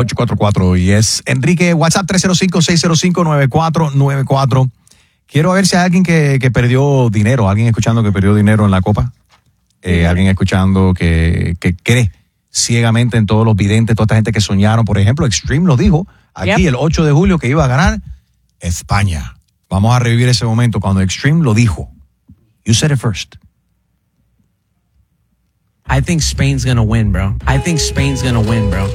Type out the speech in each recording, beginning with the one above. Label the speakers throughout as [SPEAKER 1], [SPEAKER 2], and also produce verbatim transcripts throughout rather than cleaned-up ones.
[SPEAKER 1] ocho cuatro cuatro y es Enrique, WhatsApp tres cero cinco, seis cero cinco, nueve cuatro nueve cuatro. Quiero ver si hay alguien que, que perdió dinero, alguien escuchando que perdió dinero en la Copa, eh, alguien escuchando que, que cree ciegamente en todos los videntes, toda esta gente que soñaron. Por ejemplo, Extreme lo dijo aquí yep. el ocho de julio que iba a ganar España. Vamos a revivir ese momento cuando Extreme lo dijo. You said it first.
[SPEAKER 2] I think Spain's gonna win, bro. I think Spain's gonna win, bro.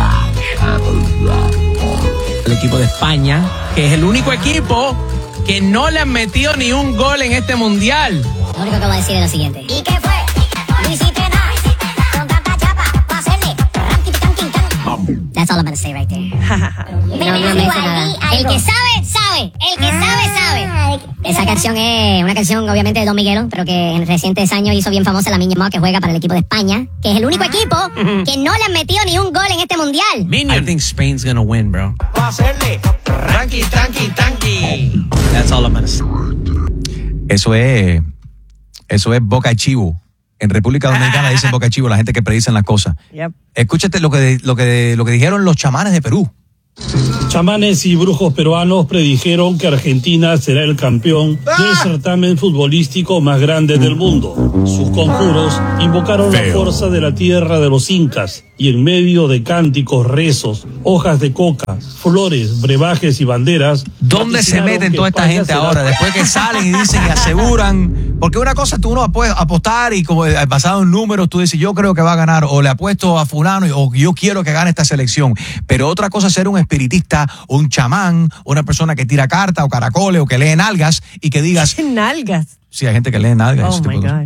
[SPEAKER 2] El equipo de España, que es el único equipo que no le han metido ni un gol en este mundial.
[SPEAKER 3] Lo único que voy a decir es lo siguiente. ¿Y qué fue? No hiciste nada. Con tanta chapa, para hacerle. That's all I'm gonna say right there. no, no me dice nada. El que sabe, sabe. El que sabe, sabe. Esa canción es una canción, obviamente, de Don Miguelo, pero que en recientes años hizo bien famosa la Minnie Mouse, que juega para el equipo de España, que es el único equipo que no le han metido ni un gol en este mundial.
[SPEAKER 2] Minion. I think Spain's gonna win, bro.
[SPEAKER 4] Va a hacerle. Tranqui, tranqui, tranqui.
[SPEAKER 2] That's all I'm gonna say.
[SPEAKER 1] Eso es, eso es boca chivo. En República Dominicana dicen boca chivo, la gente que predicen las cosas. Yep. Escúchate lo que, lo, que, lo que dijeron los chamanes de Perú.
[SPEAKER 5] Chamanes y brujos peruanos predijeron que Argentina será el campeón del certamen futbolístico más grande del mundo. Sus conjuros invocaron Feo. la fuerza de la tierra de los incas y en medio de cánticos, rezos, hojas de coca, flores, brebajes y banderas.
[SPEAKER 1] ¿Dónde se meten toda esta gente ahora? Será... Después que salen y dicen y aseguran, porque una cosa tú no puedes apostar y como basado en números tú dices yo creo que va a ganar o le apuesto a fulano o yo quiero que gane esta selección, pero otra cosa es ser un espiritista, un chamán, una persona que tira cartas o caracoles o que lee nalgas y que digas...
[SPEAKER 6] ¿Nalgas?
[SPEAKER 1] Sí, hay gente que lee nalgas.
[SPEAKER 6] Oh, my God.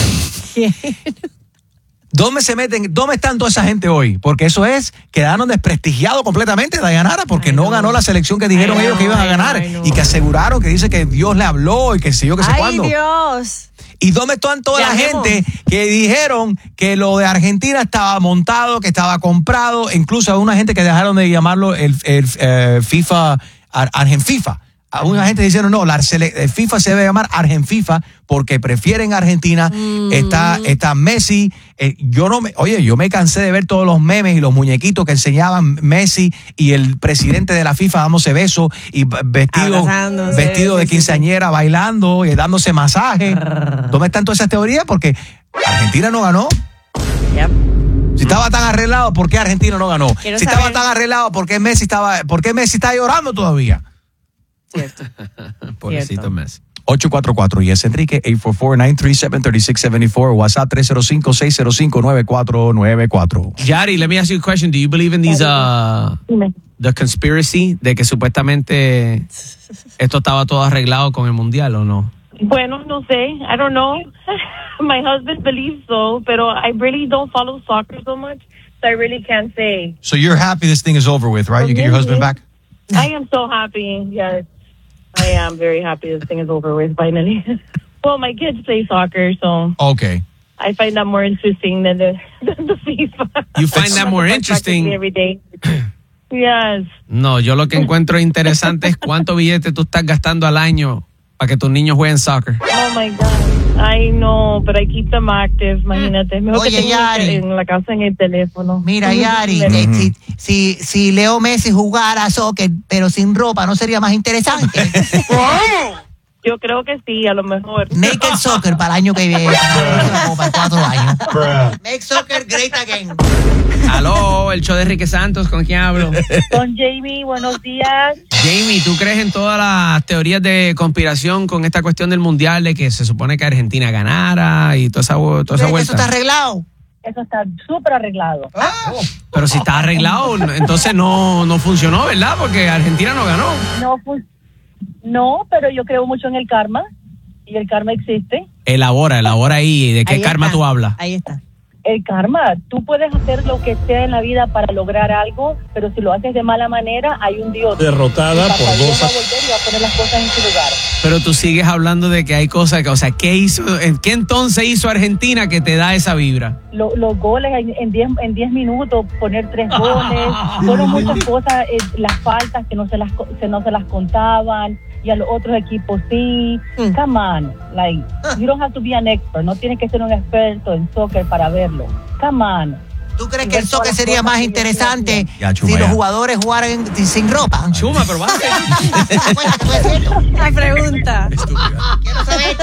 [SPEAKER 1] ¿Dónde se meten? ¿Dónde están toda esa gente hoy? Porque eso es, quedaron desprestigiados completamente Dayanara porque Ay, no, no ganó la selección que dijeron Ay, ellos no, que iban a ganar Ay, no. y que aseguraron que dice que Dios le habló y que sé yo que sé
[SPEAKER 6] Ay,
[SPEAKER 1] cuándo.
[SPEAKER 6] Dios.
[SPEAKER 1] ¿Y dónde están toda ya la vemos. gente que dijeron que lo de Argentina estaba montado, que estaba comprado? Incluso hay una gente que dejaron de llamarlo el, el, el FIFA, Argenfifa. Alguna gente dijeron, no, la FIFA se debe llamar Argenfifa porque prefieren Argentina. Mm. Está, está Messi. Eh, yo no me, oye, yo me cansé de ver todos los memes y los muñequitos que enseñaban Messi y el presidente de la FIFA dándose besos y vestido, vestido de quinceañera, bailando y dándose masaje. ¿Dónde están todas esas teorías? Porque Argentina no ganó.
[SPEAKER 6] Yep.
[SPEAKER 1] Si estaba tan arreglado, ¿por qué Argentina no ganó?
[SPEAKER 6] Quiero
[SPEAKER 1] si
[SPEAKER 6] saber...
[SPEAKER 1] estaba tan arreglado, ¿por qué Messi estaba, por qué Messi está llorando todavía?
[SPEAKER 6] Cierto.
[SPEAKER 2] Pobrecito Messi.
[SPEAKER 1] ocho cuatro cuatro y es Enrique, ocho cuatro cuatro, nueve tres siete, tres seis siete cuatro, WhatsApp tres cero cinco, seis cero cinco, nueve cuatro nueve cuatro.
[SPEAKER 2] Yari, let me ask you a question. Do you believe in these, uh, the conspiracy de que supuestamente esto estaba todo arreglado con el mundial o no?
[SPEAKER 7] Bueno, no sé. I don't know. My husband believes so, pero I really don't follow soccer so much, so I really can't say.
[SPEAKER 1] So you're happy this thing is over with, right? You get your husband back?
[SPEAKER 7] I am so happy, yes. I am very happy this thing is over with finally. Well, my kids play soccer, so
[SPEAKER 1] okay.
[SPEAKER 7] I find that more interesting than the, than the FIFA.
[SPEAKER 2] You find that more interesting?
[SPEAKER 7] Every day. Yes.
[SPEAKER 2] No, yo lo que encuentro interesante es cuánto billete tú estás gastando al año para que tus niños jueguen soccer.
[SPEAKER 7] Oh, my God. I know, but I keep them active, imagínate. Mejor
[SPEAKER 8] Oye,
[SPEAKER 7] que tengo
[SPEAKER 8] Yari.
[SPEAKER 7] en la casa en el teléfono.
[SPEAKER 8] Mira, Yari, que si, si, si Leo Messi jugara soccer, pero sin ropa, ¿no sería más interesante?
[SPEAKER 7] Yo creo que sí, a lo mejor.
[SPEAKER 8] Naked soccer para el año que viene, para cuatro años. Make soccer great again.
[SPEAKER 2] Aló, el show de Enrique Santos, ¿con quién hablo?
[SPEAKER 7] Con Jamie, buenos días.
[SPEAKER 2] Jamie, ¿tú crees en todas las teorías de conspiración con esta cuestión del mundial de que se supone que Argentina ganara y toda esa, toda esa vuelta?
[SPEAKER 8] ¿Eso está arreglado?
[SPEAKER 7] Eso está súper arreglado.
[SPEAKER 8] Ah.
[SPEAKER 2] Pero si está arreglado, entonces no, no funcionó, ¿verdad? Porque Argentina no ganó.
[SPEAKER 7] No, fu- no, pero yo creo mucho en el karma y el karma existe.
[SPEAKER 2] Elabora, elabora ahí. ¿De qué
[SPEAKER 6] Ahí
[SPEAKER 2] karma
[SPEAKER 6] está.
[SPEAKER 2] tú hablas?
[SPEAKER 6] Ahí está.
[SPEAKER 7] El karma, tú puedes hacer lo que sea en la vida para lograr algo, pero si lo haces de mala manera, hay un Dios.
[SPEAKER 5] Derrotada
[SPEAKER 7] Papá
[SPEAKER 5] por
[SPEAKER 7] Dios
[SPEAKER 5] dos.
[SPEAKER 7] va a volver y va a poner las cosas en su lugar.
[SPEAKER 2] Pero tú sigues hablando de que hay cosas que, o sea, ¿qué hizo, qué entonces hizo Argentina que te da esa vibra?
[SPEAKER 7] Lo, los goles en diez en diez minutos, poner tres goles, fueron muchas cosas, eh, las faltas que no se las que no se las contaban y a los otros equipos sí. Mm. Come on, like you don't have to be an expert, no tienes que ser un experto en soccer para verlo. Come on.
[SPEAKER 8] ¿Tú crees que el soccer sería más interesante
[SPEAKER 1] Ya, Chuma,
[SPEAKER 8] si los
[SPEAKER 1] ya.
[SPEAKER 8] jugadores jugaran en- sin ropa?
[SPEAKER 2] Chuma, pero vas
[SPEAKER 6] La pregunta.
[SPEAKER 8] Quiero saber.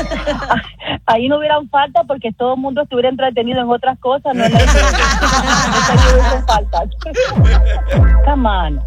[SPEAKER 7] Ahí no hubieran falta porque todo el mundo estuviera entretenido en otras cosas, no en la iglesia. Ahí no hubiesen faltas. Come on.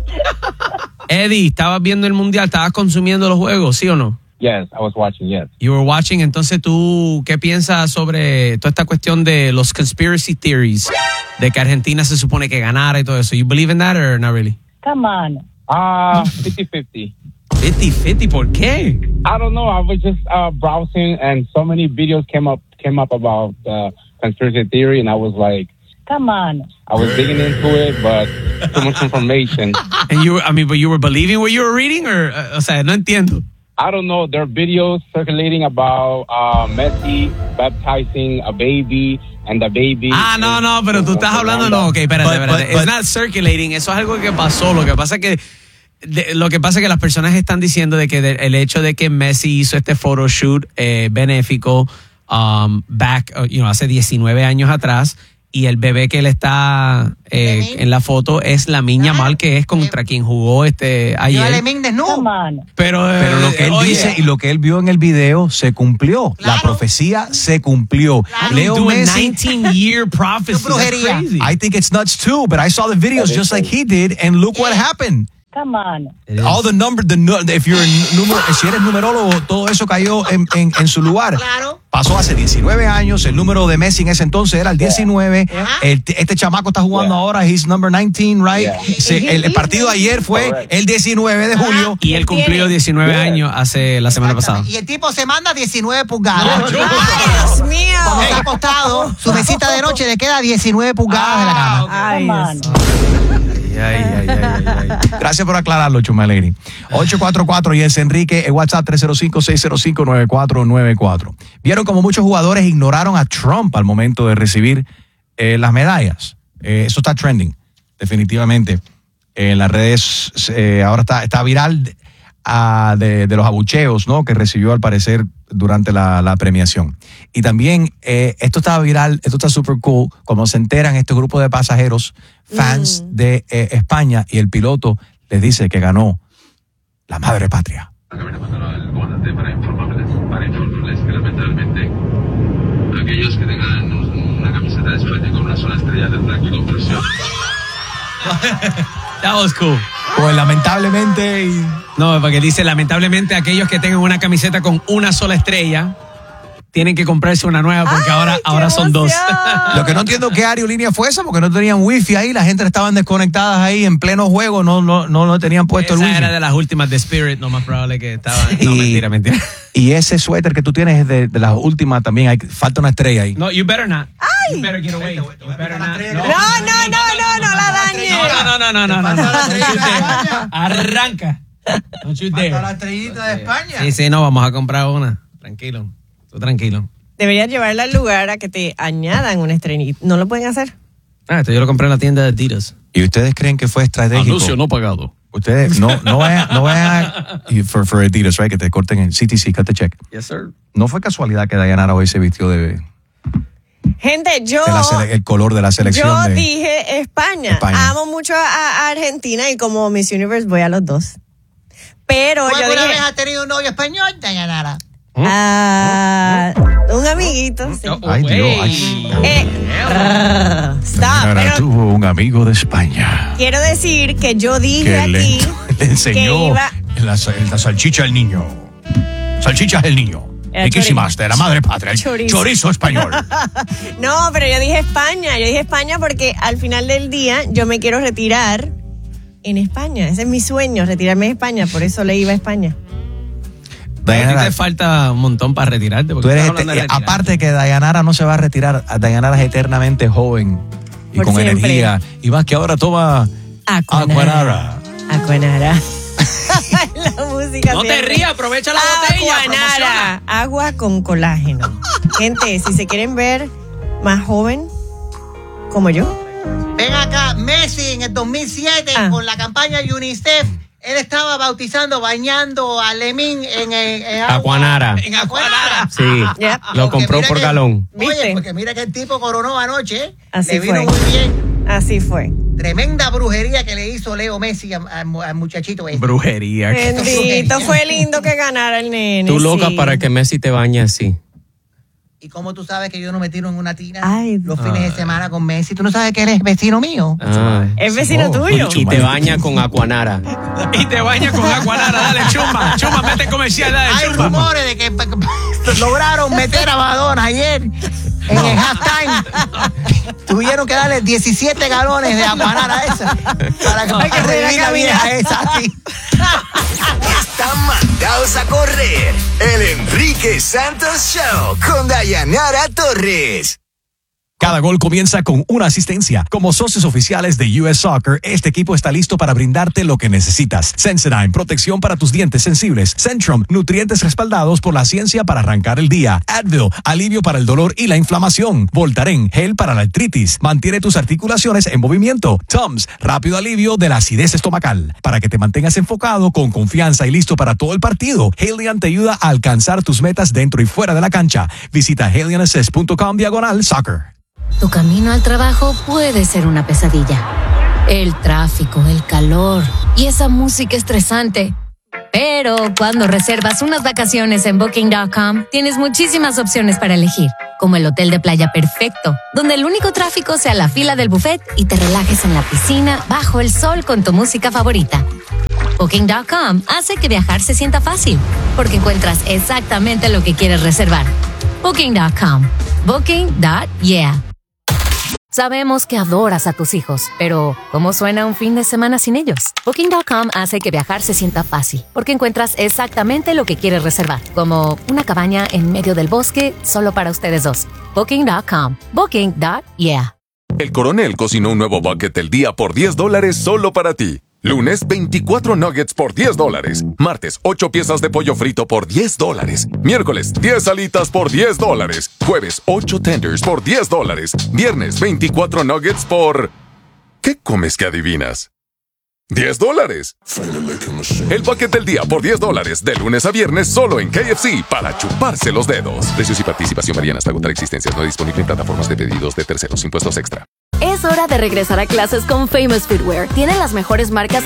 [SPEAKER 2] Eddie, ¿estabas viendo el mundial? ¿Estabas consumiendo los juegos, sí o no?
[SPEAKER 9] Yes, I was watching, yes.
[SPEAKER 2] You were watching, entonces tú, ¿qué piensas sobre toda esta cuestión de los conspiracy theories? De que Argentina se supone que ganara y todo eso. You believe in that or not really?
[SPEAKER 7] Come on.
[SPEAKER 9] Uh, fifty-fifty.
[SPEAKER 2] fifty-fifty, ¿por qué?
[SPEAKER 9] I don't know. I was just uh, browsing, and so many videos came up came up about uh, conspiracy theory, and I was like,
[SPEAKER 7] Come on.
[SPEAKER 9] I was digging into it, but too much information.
[SPEAKER 2] And you, were- I mean, but you were believing what you were reading, or, uh, o sea, no entiendo.
[SPEAKER 9] I don't know. There are videos circulating about uh, Messi baptizing a baby, and the baby.
[SPEAKER 2] Ah, no, no, pero tú estás hablando, no, ok, espérate,
[SPEAKER 1] But-
[SPEAKER 2] espérate.
[SPEAKER 1] but-
[SPEAKER 2] It's
[SPEAKER 1] but-
[SPEAKER 2] not circulating, eso es algo que pasó. Lo que pasa es que de- lo que pasa es que las personas están diciendo de que de- el hecho de que Messi hizo este photoshoot eh, benéfico um, back, uh, you know, hace diecinueve años atrás, y el bebé que él está eh,
[SPEAKER 8] Lemín.
[SPEAKER 2] en la foto es la niña
[SPEAKER 8] Ah,
[SPEAKER 2] mal que es contra quien jugó este
[SPEAKER 8] Yo
[SPEAKER 2] ayer.
[SPEAKER 8] Lemín desnudo.
[SPEAKER 7] Come on.
[SPEAKER 2] Pero, eh,
[SPEAKER 1] Pero lo que él
[SPEAKER 2] oye,
[SPEAKER 1] dice y lo que él vio en el video se cumplió. La
[SPEAKER 8] Claro.
[SPEAKER 1] profecía se cumplió.
[SPEAKER 8] Claro.
[SPEAKER 1] Leo
[SPEAKER 2] do a
[SPEAKER 1] Messi.
[SPEAKER 2] nineteen year prophecy.
[SPEAKER 8] Qué brujería.
[SPEAKER 2] That's crazy.
[SPEAKER 1] I think it's nuts too, but I saw the videos just like he did, and look what happened.
[SPEAKER 7] Come on.
[SPEAKER 1] All the number, the nu- if you're a número, si eres numerólogo, todo eso cayó en, en, en su lugar.
[SPEAKER 8] Claro.
[SPEAKER 1] Pasó hace diecinueve años, el número de Messi en ese entonces era el diecinueve. El- este chamaco está jugando
[SPEAKER 9] Yeah.
[SPEAKER 1] ahora, he's number nineteen, right?
[SPEAKER 9] Yeah.
[SPEAKER 1] Se- el, el partido de ayer fue
[SPEAKER 9] Correct.
[SPEAKER 1] el diecinueve de julio.
[SPEAKER 2] Y él cumplió diecinueve años hace la semana pasada.
[SPEAKER 8] Y el tipo se manda diecinueve pulgadas.
[SPEAKER 6] Ay, Dios mío.
[SPEAKER 8] Cuando está acostado, su mesita de noche le queda diecinueve pulgadas de la cama.
[SPEAKER 6] Ay,
[SPEAKER 7] Come
[SPEAKER 6] Dios.
[SPEAKER 7] on.
[SPEAKER 1] Ay, ay, ay, ay, ay. Gracias por aclararlo, Chumaleri. ocho cuatro cuatro y es Enrique, el WhatsApp tres cero cinco, seis cero cinco, nueve cuatro nueve cuatro. Vieron como muchos jugadores ignoraron a Trump al momento de recibir eh, las medallas. Eh, eso está trending, definitivamente. En las redes eh, ahora está, está viral de, ah, de, de los abucheos, ¿no? Que recibió al parecer durante la, la premiación. Y también eh, esto está viral, esto está súper cool, cuando se enteran este grupo de pasajeros, fans de eh, España, y el piloto les dice que ganó la madre patria.
[SPEAKER 10] Para informarles, para informarles que lamentablemente aquellos que tengan una camiseta de España con una sola estrella tendrán que compresión.
[SPEAKER 2] That was cool.
[SPEAKER 1] Pues lamentablemente... y-
[SPEAKER 2] No, porque dice, lamentablemente, aquellos que tengan una camiseta con una sola estrella tienen que comprarse una nueva porque
[SPEAKER 6] Ay,
[SPEAKER 2] ahora,
[SPEAKER 6] qué
[SPEAKER 2] ahora son dos.
[SPEAKER 6] emoción.
[SPEAKER 1] Lo que no entiendo qué aerolínea fue esa, porque no tenían wifi ahí, la gente estaban desconectadas ahí en pleno juego, no no no, no tenían puesto
[SPEAKER 2] Esa
[SPEAKER 1] el wifi.
[SPEAKER 2] era de las últimas de Spirit, no más probable que estaba.
[SPEAKER 1] Y-
[SPEAKER 2] No, mentira, mentira.
[SPEAKER 1] Y ese suéter que tú tienes es de, de las últimas también, hay, falta una estrella ahí.
[SPEAKER 2] No, you better not.
[SPEAKER 6] Ay.
[SPEAKER 2] You better get away. You better not.
[SPEAKER 6] No, no, no, no, no la dañes.
[SPEAKER 2] No, no, no, no, no, no.
[SPEAKER 8] Falta la
[SPEAKER 2] Don't
[SPEAKER 8] estrella
[SPEAKER 2] you
[SPEAKER 8] de
[SPEAKER 2] dare.
[SPEAKER 8] España.
[SPEAKER 2] Arranca. Don't you
[SPEAKER 8] Falta la
[SPEAKER 2] dare.
[SPEAKER 8] estrellita de España.
[SPEAKER 2] Sí, sí, no, vamos a comprar una. Tranquilo. Tú tranquilo.
[SPEAKER 6] Deberías llevarla al lugar a que te añadan una estrellita. ¿No lo pueden hacer?
[SPEAKER 2] Ah, esto yo lo compré en la tienda de Adidas.
[SPEAKER 1] ¿Y ustedes creen que fue estratégico?
[SPEAKER 2] no pagado.
[SPEAKER 1] Ustedes no, no vayan, no vayan y for, for Adidas, right, que te corten en C T C, cut the check.
[SPEAKER 2] Yes, sir.
[SPEAKER 1] No fue casualidad que Dayanara hoy se vistió de, de
[SPEAKER 6] Gente, yo...
[SPEAKER 1] la sele- el color de la selección
[SPEAKER 6] Yo
[SPEAKER 1] de...
[SPEAKER 6] dije España.
[SPEAKER 1] España.
[SPEAKER 6] Amo mucho a, a Argentina y como Miss Universe voy a los dos. Pero
[SPEAKER 8] ¿Tú
[SPEAKER 6] yo
[SPEAKER 8] alguna
[SPEAKER 6] dije...
[SPEAKER 8] vez has tenido un novio español, Dayanara?
[SPEAKER 6] Ah, un amiguito, sí.
[SPEAKER 1] Ay, Dios, ay.
[SPEAKER 6] Eh, rrr, stop.
[SPEAKER 1] Dayanara
[SPEAKER 6] Pero
[SPEAKER 1] tuvo un amigo de España
[SPEAKER 6] quiero decir que yo dije
[SPEAKER 1] que le,
[SPEAKER 6] aquí
[SPEAKER 1] le enseñó
[SPEAKER 6] que iba...
[SPEAKER 1] la, la salchicha al niño. Salchicha es el niño.
[SPEAKER 6] Era
[SPEAKER 1] Riquísimas,
[SPEAKER 6] chorizo.
[SPEAKER 1] de la madre patria. El
[SPEAKER 6] Chorizo.
[SPEAKER 1] chorizo español.
[SPEAKER 6] No, pero yo dije España. Yo dije España porque al final del día yo me quiero retirar en España. Ese es mi sueño, retirarme de España. Por eso le iba a España.
[SPEAKER 2] A ti
[SPEAKER 1] Dayanara,
[SPEAKER 2] te falta un montón para retirarte. porque
[SPEAKER 1] tú eres
[SPEAKER 2] estás
[SPEAKER 1] este-
[SPEAKER 2] hablando de retirar.
[SPEAKER 1] aparte que Dayanara no se va a retirar, Dayanara es eternamente joven y
[SPEAKER 6] Por
[SPEAKER 1] con
[SPEAKER 6] siempre.
[SPEAKER 1] energía. Y más que ahora toma
[SPEAKER 6] Aquanara.
[SPEAKER 1] Aquanara.
[SPEAKER 6] Aquanara. La música
[SPEAKER 2] No te
[SPEAKER 6] siempre.
[SPEAKER 2] rías, aprovecha la botella.
[SPEAKER 6] Aquanara. Agua con colágeno. Gente, si se quieren ver más joven, como yo.
[SPEAKER 8] Ven acá, Messi en el dos mil siete
[SPEAKER 6] Ah.
[SPEAKER 8] con la campaña UNICEF, él estaba bautizando, bañando a Lemín en, en, en agua-
[SPEAKER 2] Aquanara.
[SPEAKER 8] En Aquanara.
[SPEAKER 2] Sí,
[SPEAKER 6] Yep.
[SPEAKER 2] lo
[SPEAKER 8] Porque
[SPEAKER 2] compró
[SPEAKER 8] mira
[SPEAKER 2] por
[SPEAKER 8] que-
[SPEAKER 2] galón.
[SPEAKER 8] Oye,
[SPEAKER 6] ¿Viste?
[SPEAKER 8] porque mira que el tipo coronó anoche, ¿eh?
[SPEAKER 6] Así
[SPEAKER 8] le vino
[SPEAKER 6] fue.
[SPEAKER 8] muy bien.
[SPEAKER 6] Así fue.
[SPEAKER 8] Tremenda brujería que le hizo Leo Messi al, al muchachito este.
[SPEAKER 2] Brujería.
[SPEAKER 6] Bendito, fue lindo que ganara el nene.
[SPEAKER 11] Tú loca
[SPEAKER 6] sí.
[SPEAKER 11] para que Messi te bañe así.
[SPEAKER 8] ¿Y cómo tú sabes que yo no me tiro en una tina
[SPEAKER 6] Ay,
[SPEAKER 8] los fines de semana con Messi? ¿Tú no sabes que eres vecino mío?
[SPEAKER 11] Ah.
[SPEAKER 6] ¿Es vecino
[SPEAKER 1] Oh,
[SPEAKER 6] tuyo?
[SPEAKER 11] Y te baña con Aquanara.
[SPEAKER 2] Y te bañas con Aquanara. Dale, chumba. Chumba, mete comercial. Dale,
[SPEAKER 8] Hay
[SPEAKER 2] chumba.
[SPEAKER 8] rumores de que p- p- lograron meter a Madonna ayer en el halftime. Tuvieron que darle diecisiete galones de Aquanara a esa para que,
[SPEAKER 6] Ay, que
[SPEAKER 8] revivir
[SPEAKER 6] buena
[SPEAKER 8] la vieja
[SPEAKER 6] cabina.
[SPEAKER 8] esa. Así.
[SPEAKER 12] Están mandados a correr. El Enrique Santos Show con Dayanara Torres.
[SPEAKER 1] Cada gol comienza con una asistencia. Como socios oficiales de U S Soccer, este equipo está listo para brindarte lo que necesitas. Sensodyne, protección para tus dientes sensibles. Centrum, nutrientes respaldados por la ciencia para arrancar el día. Advil, alivio para el dolor y la inflamación. Voltaren, gel para la artritis. Mantiene tus articulaciones en movimiento. Tums, rápido alivio de la acidez estomacal. Para que te mantengas enfocado, con confianza y listo para todo el partido, Halion te ayuda a alcanzar tus metas dentro y fuera de la cancha. Visita halion assist punto com diagonal soccer.
[SPEAKER 13] Tu camino al trabajo puede ser una pesadilla. El tráfico, el calor y esa música estresante. Pero cuando reservas unas vacaciones en Booking punto com, tienes muchísimas opciones para elegir, como el hotel de playa perfecto, donde el único tráfico sea la fila del buffet y te relajes en la piscina bajo el sol con tu música favorita. Booking punto com hace que viajar se sienta fácil, porque encuentras exactamente lo que quieres reservar. Booking punto com. Booking punto yeah. Sabemos que adoras a tus hijos, pero ¿cómo suena un fin de semana sin ellos? Booking punto com hace que viajar se sienta fácil, porque encuentras exactamente lo que quieres reservar, como una cabaña en medio del bosque solo para ustedes dos. Booking punto com. Booking punto yeah.
[SPEAKER 14] El Coronel cocinó un nuevo bucket del día por diez dólares solo para ti. Lunes, veinticuatro nuggets por diez dólares. Martes, ocho piezas de pollo frito por diez dólares. Miércoles, diez alitas por diez dólares. Jueves, ocho tenders por diez dólares. Viernes, veinticuatro nuggets por... ¿Qué comes que adivinas? diez dólares. El bucket del día por diez dólares. De lunes a viernes solo en K F C para chuparse los dedos. Precios y participación varían hasta agotar existencias. No disponible en plataformas de pedidos de terceros. Impuestos extra.
[SPEAKER 15] Es hora de regresar a clases con Famous Footwear. Tienen las mejores marcas